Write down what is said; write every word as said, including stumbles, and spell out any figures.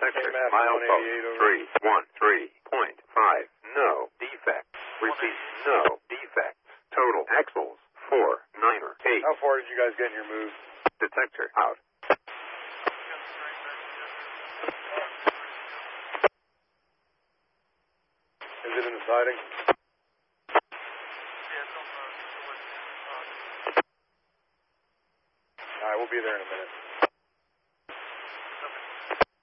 Detector, Master milepost, one eighty-eight over. three one three point five. No defects. Repeat, no defects. Total axles, four, niner, eight. How far did you guys get in your move? Detector, out. Is it in the siding? Alright, we'll be there in a minute.